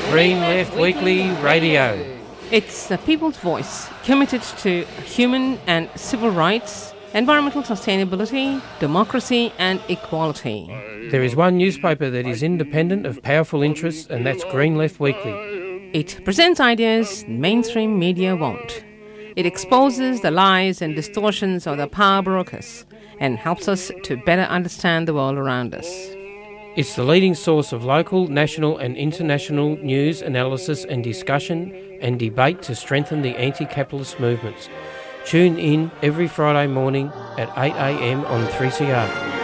Green Left Weekly Radio. It's the people's voice, committed to human and civil rights, environmental sustainability, democracy and equality. There is one newspaper that is independent of powerful interests, and that's Green Left Weekly. It presents ideas mainstream media won't. It exposes the lies and distortions of the power brokers and helps us to better understand the world around us. It's the leading source of local, national and international news, analysis and discussion and debate to strengthen the anti-capitalist movements. Tune in every Friday morning at 8 a.m. on 3CR.